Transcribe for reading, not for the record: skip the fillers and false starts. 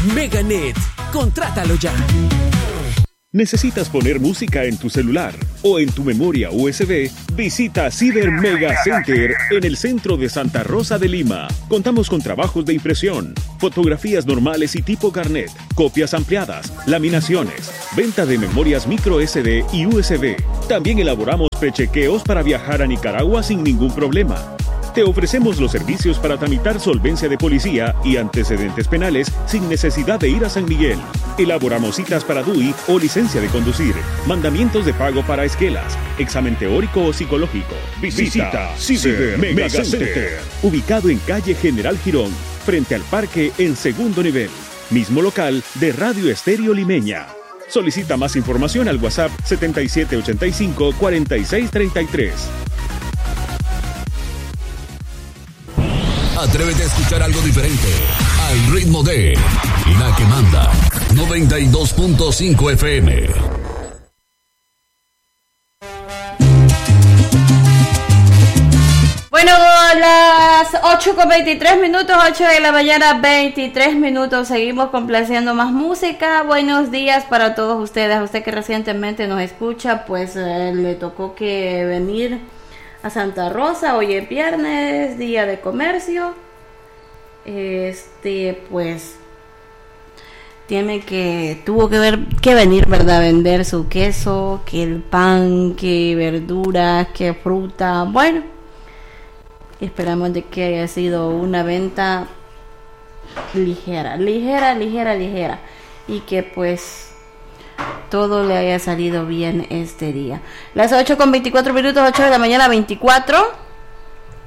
Meganet. Contrátalo ya. ¿Necesitas poner música en tu celular o en tu memoria USB? Visita Ciber Mega Center en el centro de Santa Rosa de Lima. Contamos con trabajos de impresión, fotografías normales y tipo carnet, copias ampliadas, laminaciones, venta de memorias micro SD y USB. También elaboramos prechequeos para viajar a Nicaragua sin ningún problema. Te ofrecemos los servicios para tramitar solvencia de policía y antecedentes penales sin necesidad de ir a San Miguel. Elaboramos citas para DUI o licencia de conducir, mandamientos de pago para esquelas, examen teórico o psicológico. Visita Ciber Mega Center, ubicado en calle General Girón, frente al parque en segundo nivel. Mismo local de Radio Estéreo Limeña. Solicita más información al WhatsApp 7785-4633. Atrévete a escuchar algo diferente, al ritmo de La que Manda, 92.5 FM. Bueno, las 8:23, 8 de la mañana, 23 minutos. Seguimos complaciendo más música. Buenos días para todos ustedes. A usted que recientemente nos escucha, pues le tocó que venir a Santa Rosa. Hoy es viernes, día de comercio. Pues tuvo que venir, ¿verdad? A vender su queso, que el pan, que verduras, que fruta. Bueno, esperamos de que haya sido una venta ligera, y que pues todo le haya salido bien este día. Las 8:24, 8 de la mañana, 24.